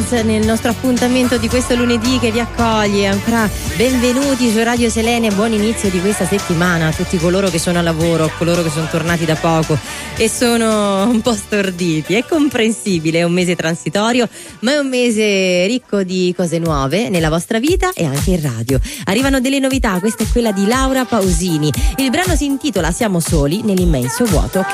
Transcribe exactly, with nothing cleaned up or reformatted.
Dance nel nostro appuntamento di questo lunedì che vi accoglie. Ancora benvenuti su Radio Selene, buon inizio di questa settimana a tutti coloro che sono a lavoro, coloro che sono tornati da poco e sono un po' storditi. È comprensibile, è un mese transitorio, ma è un mese ricco di cose nuove nella vostra vita e anche in radio. Arrivano delle novità, questa è quella di Laura Pausini. Il brano si intitola Siamo soli nell'immenso vuoto